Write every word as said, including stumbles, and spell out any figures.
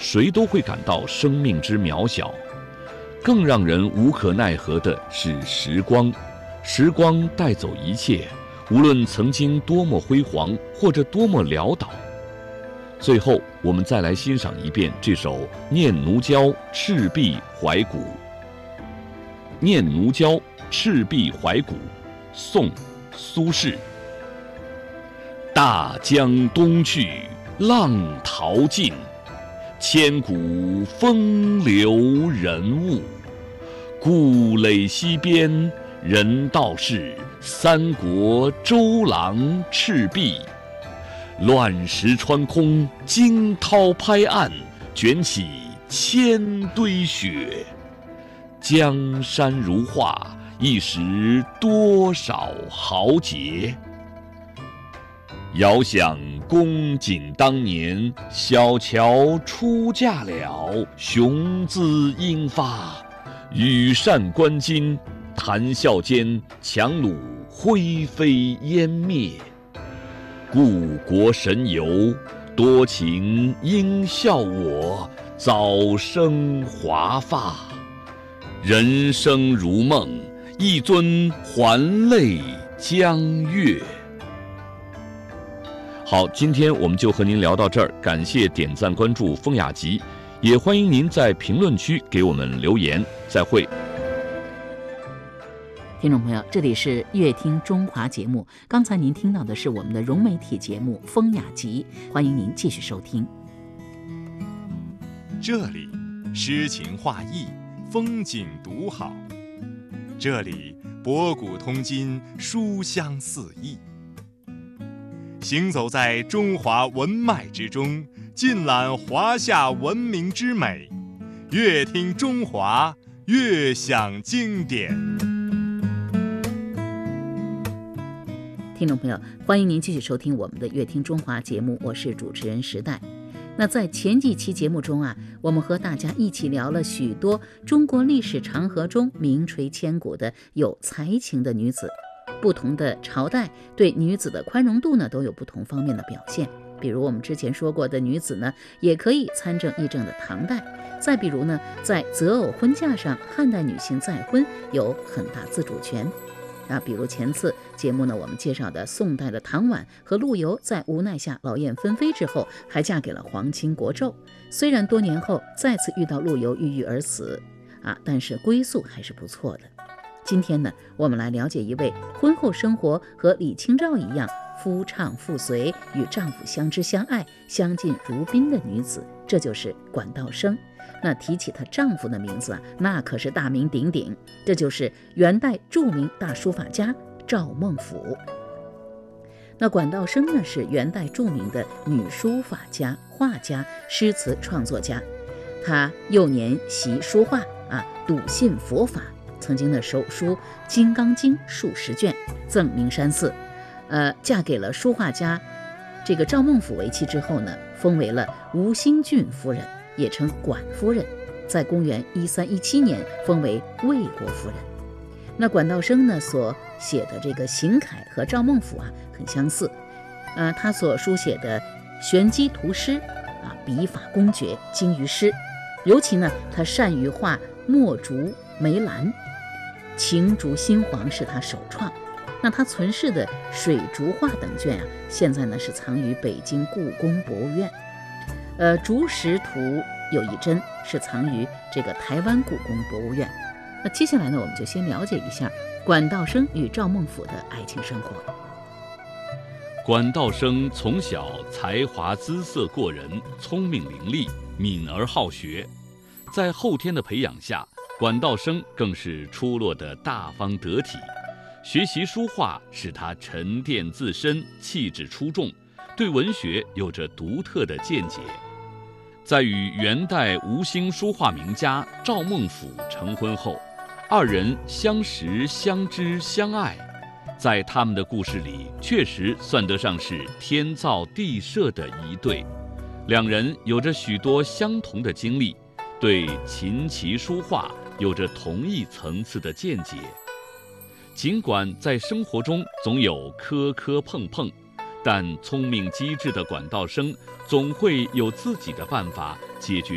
谁都会感到生命之渺小。更让人无可奈何的是时光，时光带走一切，无论曾经多么辉煌，或者多么潦倒。最后，我们再来欣赏一遍这首《念奴娇·赤壁怀古》。《念奴娇·赤壁怀古》，宋·苏轼。大江东去，浪淘尽，千古风流人物。故垒西边，人道是三国周郎赤壁。乱石穿空，惊涛拍岸，卷起千堆雪。江山如画，一时多少豪杰。遥想公瑾当年，小乔出嫁了，雄姿英发。羽扇纶巾，谈笑间，樯橹灰飞烟灭。故国神游，多情应笑我，早生华发。人生如梦，一尊还酹江月。好，今天我们就和您聊到这儿，感谢点赞关注风雅集，也欢迎您在评论区给我们留言，再会。 听众朋友，这里是乐听中华节目，刚才您听到的是我们的融媒体节目《风雅集》，欢迎您继续收听。 这里诗情画意，风景独好，这里博古通今，书香四溢。行走在中华文脉之中，尽览华夏文明之美，越听中华，越享经典。 听众朋友，欢迎您继续收听我们的《乐听中华》节目，我是主持人时代。那在前几期节目中啊，我们和大家一起聊了许多中国历史长河中名垂千古的有才情的女子。不同的朝代对女子的宽容度呢，都有不同方面的表现。比如我们之前说过的女子呢，也可以参政议政的唐代。再比如呢，在择偶婚嫁上，汉代女性再婚有很大自主权。啊，比如前次节目呢，我们介绍的宋代的唐婉和陆游，在无奈下劳燕分飞之后，还嫁给了皇亲国胄。虽然多年后再次遇到陆游郁郁而死，啊，但是归宿还是不错的。今天呢，我们来了解一位婚后生活和李清照一样夫唱妇随，与丈夫相知相爱，相敬如宾的女子，这就是管道生。那提起她丈夫的名字啊，那可是大名鼎鼎，这就是元代著名大书法家赵孟頫。那管道生呢，是元代著名的女书法家、画家、诗词创作家。她幼年习书画啊，笃信佛法，曾经呢手书《金刚经》数十卷，赠名山寺。呃，嫁给了书画家这个赵孟頫为妻之后呢，封为了吴兴郡夫人，也称管夫人。在公元一三一七年封为魏国夫人。那管道生呢所写的这个行楷和赵孟頫啊很相似，呃，他所书写的玄机图诗啊，笔法公绝，精于诗。尤其呢，他善于画墨竹、梅兰，晴竹新黄是他首创。那他存世的水竹画等卷啊，现在呢是藏于北京故宫博物院。呃，竹石图有一针是藏于这个台湾故宫博物院。那接下来呢，我们就先了解一下管道生与赵孟頫的爱情生活。 管道生从小才华姿色过人，聪明伶俐，敏而好学。在后天的培养下，管道生更是出落得大方得体。学习书画使他沉淀自身，气质出众，对文学有着独特的见解。在与元代吴兴书画名家赵孟頫成婚后，二人相识、相知、相爱，在他们的故事里，确实算得上是天造地设的一对。两人有着许多相同的经历，对琴棋书画有着同一层次的见解。尽管在生活中总有磕磕碰碰，但聪明机智的管道生总会有自己的办法解决